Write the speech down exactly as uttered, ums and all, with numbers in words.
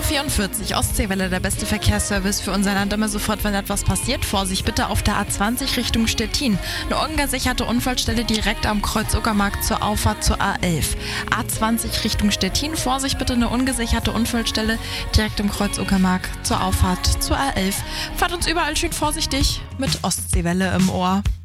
vierundvierzig, Ostseewelle, der beste Verkehrsservice für unser Land. Immer sofort, wenn etwas passiert. Vorsicht bitte auf der A zwanzig Richtung Stettin. Eine ungesicherte Unfallstelle direkt am Kreuz Uckermark zur Auffahrt zur A elf. A zwanzig Richtung Stettin. Vorsicht bitte, eine ungesicherte Unfallstelle direkt am Kreuz Uckermark zur Auffahrt zur A elf. Fahrt uns überall schön vorsichtig mit Ostseewelle im Ohr.